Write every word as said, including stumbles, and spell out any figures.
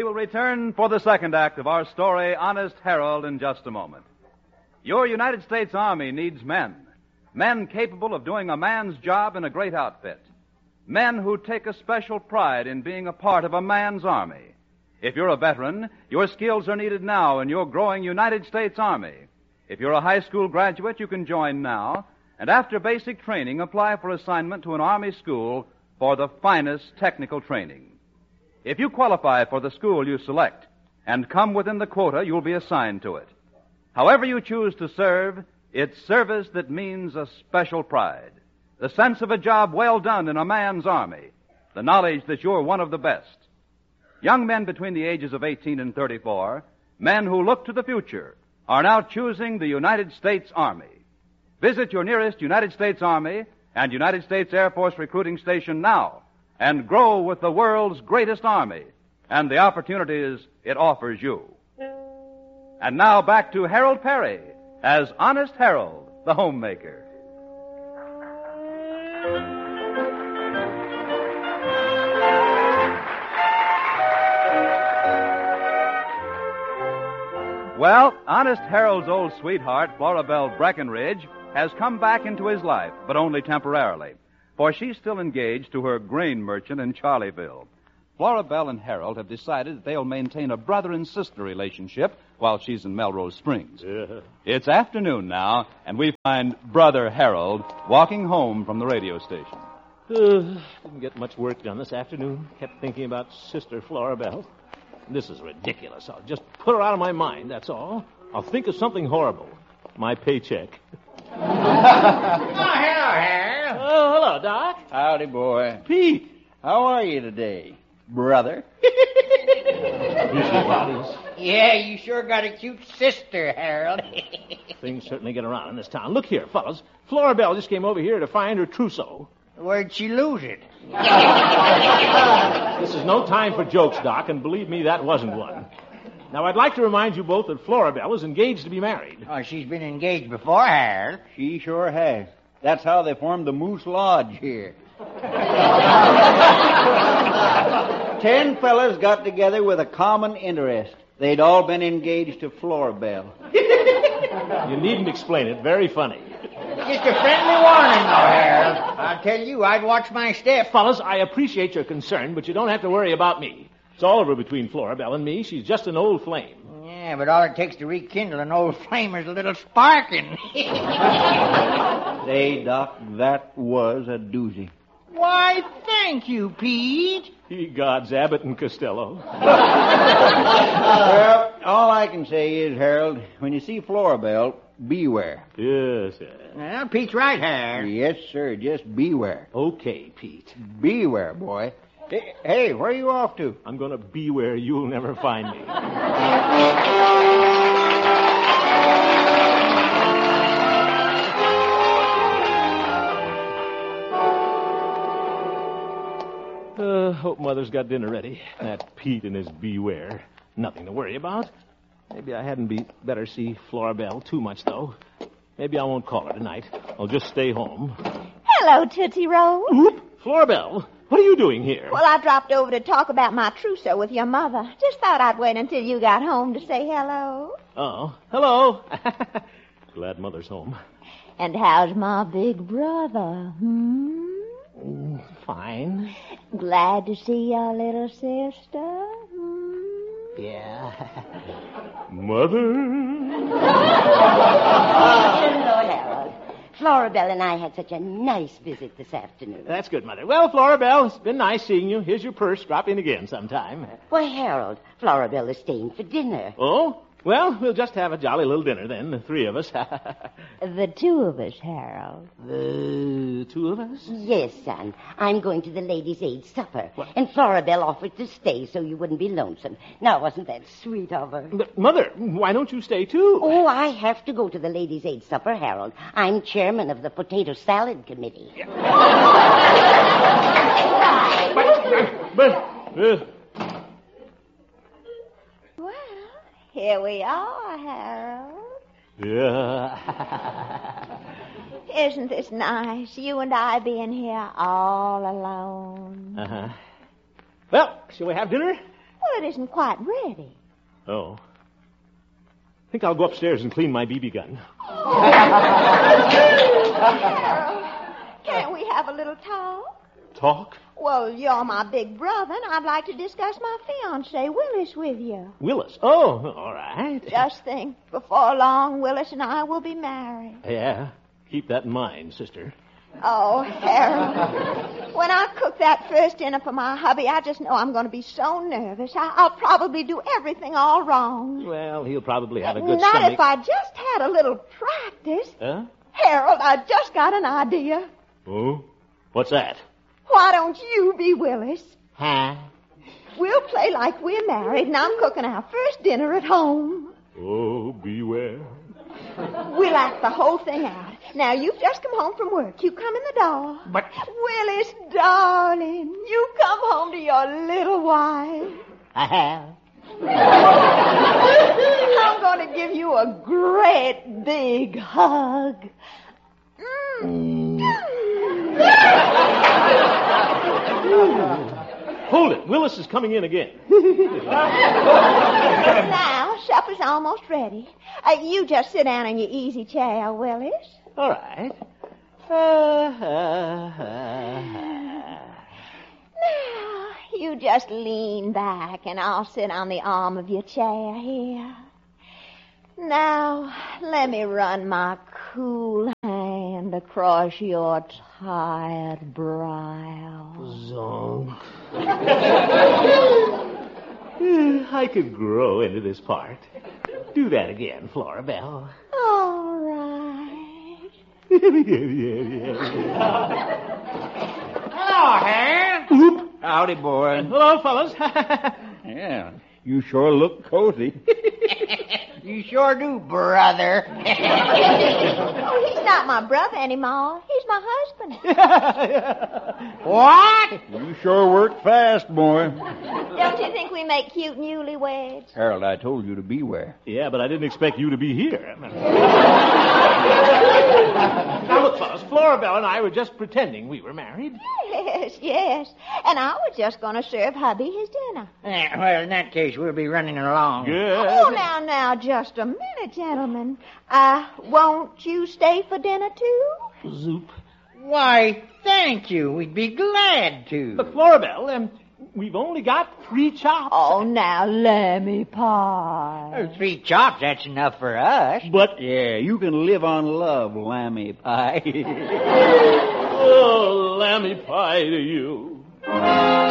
will return for the second act of our story, Honest Harold, in just a moment. Your United States Army needs men. Men capable of doing a man's job in a great outfit. Men who take a special pride in being a part of a man's army. If you're a veteran, your skills are needed now in your growing United States Army. If you're a high school graduate, you can join now, and after basic training, apply for assignment to an Army school for the finest technical training. If you qualify for the school you select and come within the quota, you'll be assigned to it. However you choose to serve, it's service that means a special pride, the sense of a job well done in a man's army, the knowledge that you're one of the best. Young men between the ages of eighteen and thirty-four, men who look to the future, are now choosing the United States Army. Visit your nearest United States Army and United States Air Force recruiting station now and grow with the world's greatest army and the opportunities it offers you. And now back to Harold Perry as Honest Harold, the homemaker. Well, Honest Harold's old sweetheart, Florabelle Breckenridge, has come back into his life, but only temporarily, for she's still engaged to her grain merchant in Charleville. Florabelle and Harold have decided that they'll maintain a brother and sister relationship while she's in Melrose Springs. Yeah. It's afternoon now, and we find Brother Harold walking home from the radio station. Uh, didn't get much work done this afternoon. Kept thinking about Sister Florabelle. This is ridiculous. I'll just put her out of my mind, that's all. I'll think of something horrible. My paycheck. Oh, hello, Harold. Oh, hello, Doc. Howdy, boy. Pete. How are you today, brother? Yeah, you sure got a cute sister, Harold. Things certainly get around in this town. Look here, fellas. Florabelle just came over here to find her trousseau. Where'd she lose it? This is no time for jokes, Doc, and believe me, that wasn't one. Now, I'd like to remind you both that Florabelle is engaged to be married. Oh, she's been engaged before, Harold. She sure has. That's how they formed the Moose Lodge here. Ten fellas got together with a common interest. They'd all been engaged to Florabelle. You needn't explain it. Very funny. Just a friendly warning, though, Harold. I'll tell you, I'd watch my step. Fellas, I appreciate your concern, but you don't have to worry about me. It's all over between Florabelle and me. She's just an old flame. Yeah, but all it takes to rekindle an old flame is a little sparking. Say, Doc, that was a doozy. Why, thank you, Pete. He gods Abbott and Costello. Well, all I can say is, Harold, when you see Florabelle, beware. Yes, sir. Well, Pete's right, Harold. Yes, sir, just beware. Okay, Pete. Beware, boy. Hey, hey, where are you off to? I'm going to be where you'll never find me. Uh, hope Mother's got dinner ready. That Pete and his beware. Nothing to worry about. Maybe I hadn't be better see Florabelle too much, though. Maybe I won't call her tonight. I'll just stay home. Hello, Tootsie Roll. Oop, Florabelle, what are you doing here? Well, I dropped over to talk about my trousseau with your mother. Just thought I'd wait until you got home to say hello. Oh, hello. Glad Mother's home. And how's my big brother, hmm? Mm, fine. Glad to see your little sister, hmm? Yeah. Mother. Hello, Harold. Florabelle and I had such a nice visit this afternoon. That's good, Mother. Well, Florabelle, it's been nice seeing you. Here's your purse. Drop in again sometime. Why, Harold, Florabelle is staying for dinner. Oh? Well, we'll just have a jolly little dinner then, the three of us. The two of us, Harold. The two of us? Yes, son. I'm going to the Ladies' Aid supper. What? And Florabelle offered to stay so you wouldn't be lonesome. Now, wasn't that sweet of her? But, Mother, why don't you stay too? Oh, I have to go to the Ladies' Aid supper, Harold. I'm chairman of the Potato Salad Committee. Yeah. but, but, uh, Here we are, Harold. Yeah. Isn't this nice? You and I being here all alone. Uh-huh. Well, shall we have dinner? Well, it isn't quite ready. Oh. I think I'll go upstairs and clean my B B gun. Harold, can't we have a little talk? Talk? Well, you're my big brother, and I'd like to discuss my fiancé, Willis, with you. Willis? Oh, all right. Just think, before long, Willis and I will be married. Yeah. Keep that in mind, sister. Oh, Harold, when I cook that first dinner for my hubby, I just know I'm going to be so nervous. I- I'll probably do everything all wrong. Well, he'll probably have a good Not stomach. if I just had a little practice. Huh? Harold, I just got an idea. Oh? What's that? Why don't you be Willis? Huh? We'll play like we're married, and I'm cooking our first dinner at home. Oh, beware. We'll act the whole thing out. Now, you've just come home from work. You come in the door. But Willis, darling, you come home to your little wife. I have. I'm going to give you a great big hug. Mm. Hold it. Willis is coming in again. Now, supper's almost ready. Uh, you just sit down in your easy chair, Willis. All right. Uh, uh, uh. Now, you just lean back, and I'll sit on the arm of your chair here. Now, let me run my cool hand across your tired brow. Zonk. I could grow into this part. Do that again, Flora Belle. All right. yeah, yeah, yeah. hello, Harold. Oop. Howdy, boy. Hello, fellas. Yeah, you sure look cozy. You sure do, brother. Oh, he's not my brother anymore. He's my husband. What? You sure work fast, boy. Don't you think we make cute newlyweds? Harold, I told you to beware. Yeah, but I didn't expect you to be here. Now, look, fellas, Flora Belle and I were just pretending we were married. Yes, yes. And I was just going to serve hubby his dinner. Eh, well, in that case, we'll be running along. Good. Oh, now, now, just a minute, gentlemen. Uh, won't you stay for dinner, too? Zoop. Why, thank you. We'd be glad to. But, Flora Belle, um, we've only got three chops. Oh, now, lammy pie. Oh, three chops, that's enough for us. But, Yeah, you can live on love, lammy pie. oh, lammy pie to you.